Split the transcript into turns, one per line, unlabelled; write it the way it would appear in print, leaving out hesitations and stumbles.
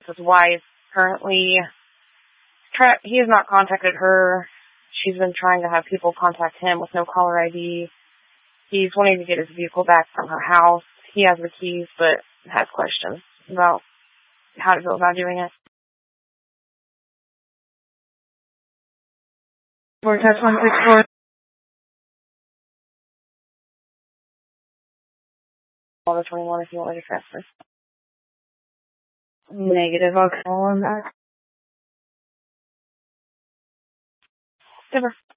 his wife. Currently, he has not contacted her. She's been trying to have people contact him with no caller ID. He's wanting to get his vehicle back from her house. He has the keys, but has questions about how to go about doing it.
Vortex 164.
On the 21 if you want me to transfer.
Negative, I'll call him back.
Never.